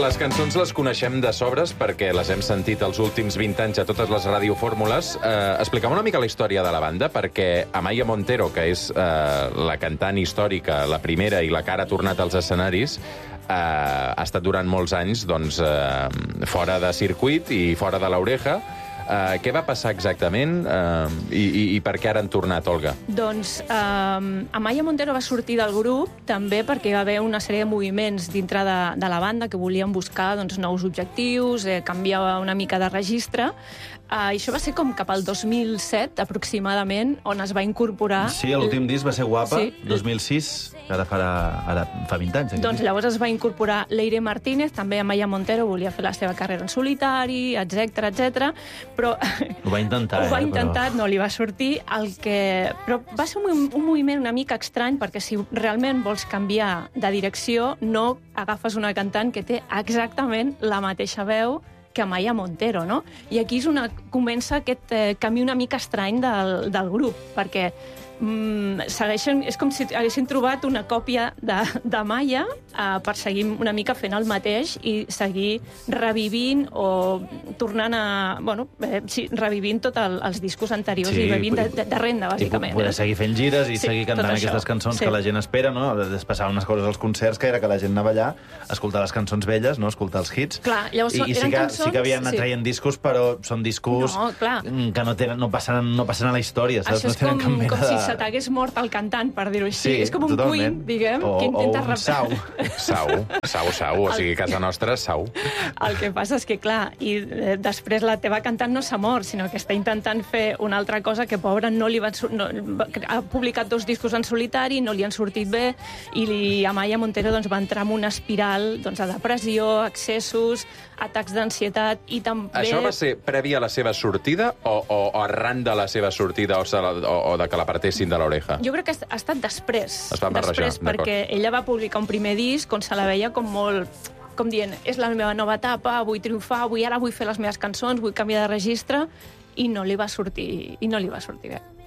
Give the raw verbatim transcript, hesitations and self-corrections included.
les cançons les coneixem de sobres perquè les hem sentit els últims vint anys a totes les radiofórmules. Eh, explica'm una mica la història de la banda, perquè Amaya Montero, que és eh, la cantant històrica, la primera i la que ara ha tornat als escenaris, eh, ha estat durant molts anys doncs, eh, fora de circuit i fora de l'Oreja. Uh, què va passar exactament uh, i, i, i per què ara han tornat, Olga? Doncs uh, Amaya Montero va sortir del grup també perquè hi va haver una sèrie de moviments dintre de, de la banda que volien buscar doncs, nous objectius, eh, canviar una mica de registre. Uh, això va ser com cap al dos mil set, aproximadament, on es va incorporar... Sí, l'últim disc va ser Guapa, sí. dos mil sis, que ara, farà, ara fa vint anys. Doncs llavors es va incorporar Leire Martínez, també Amaya Montero volia fer la seva carrera en solitari, etcètera, etcètera, però... Ho va intentar, Ho va eh, intentar, però... no li va sortir. El que... Però va ser un, un moviment una mica estrany, perquè si realment vols canviar de direcció, no agafes una cantant que té exactament la mateixa veu que Amaya Montero, no? I aquí és on comença aquest eh, camí una mica estrany del, del grup, perquè mm, segueixen, és com si haguessin trobat una còpia de, de Maya eh, per seguir una mica fent el mateix i seguir revivint o tornant a... Bueno, eh, sí, revivint tots el, els discos anteriors sí, i bevint de, de, de renda, bàsicament. I poder eh? seguir fent gires i sí, seguir cantant aquestes cançons sí. que la gent espera, no? Es passaven unes coses als concerts, que era que la gent anava allà a escoltar les cançons velles, no? Escoltar els hits. Clar, llavors I, i sí, eren que, cançons... sí que havien anat sí. traient discos, però són discos no, que no, tenen, no, passaran, no passaran a la història, saps? Això és no com, com de... si se t'hagués mort el cantant, per dir-ho així. Sí, és com un totalment. Queen, diguem, o, que intenta... O un sau. Sau, sau, sau, o sigui, casa nostra, sau. El que passa és que, clar, i eh, després la teva cantant no s'ha mort, sinó que està intentant fer una altra cosa que, pobra, no li va... No, ha publicat dos discos en solitari, no li han sortit bé, i li, Amaya Montero doncs, va entrar en una espiral doncs, de depressió, excessos, atacs d'ansietat, i també... Això va ser previ a la seva sortida o, o, o arran de la seva sortida o, o, o de que l'apartessin de l'Oreja? Jo crec que ha estat després. Es va barrejar, després, perquè ella va publicar un primer disc on se la veia com molt... com dient, és la meva nova etapa, vull triomfar, vull, ara vull fer les meves cançons, vull canviar de registre, i no li va sortir, i no li va sortir bé.